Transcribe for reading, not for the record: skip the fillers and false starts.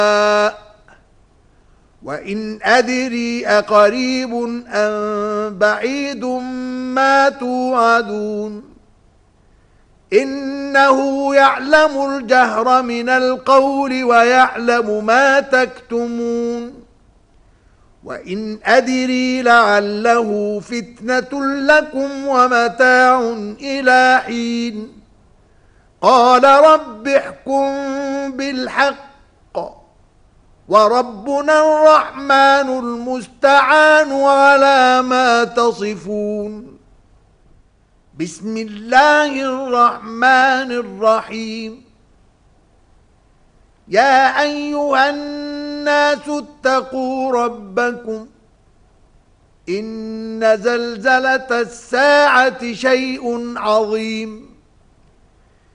وإن أدري أقريب أم بعيد ما توعدون إنه يعلم الجهر من القول ويعلم ما تكتمون وإن أدري لعله فتنة لكم ومتاع إلى حين قال رب احكم بالحق وربنا الرحمن المستعان على ما تصفون بسم الله الرحمن الرحيم يا أيها الناس اتقوا ربكم إن زلزلة الساعة شيء عظيم